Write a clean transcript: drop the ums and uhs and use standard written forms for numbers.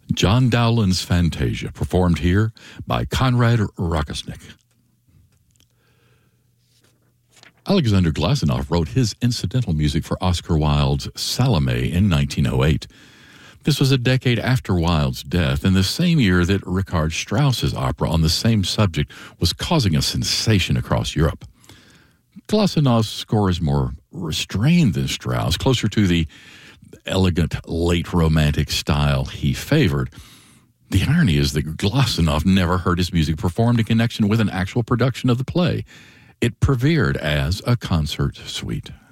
John Dowland's Fantasia, performed here by Konrad Rakosnik. Alexander Glazunov wrote his incidental music for Oscar Wilde's Salome in 1908. This was a decade after Wilde's death, and the same year that Richard Strauss's opera on the same subject was causing a sensation across Europe. Glazunov's score is more restrained than Strauss, closer to the elegant, late romantic style he favored. The irony is that Glazunov never heard his music performed in connection with an actual production of the play. It premiered as a concert suite.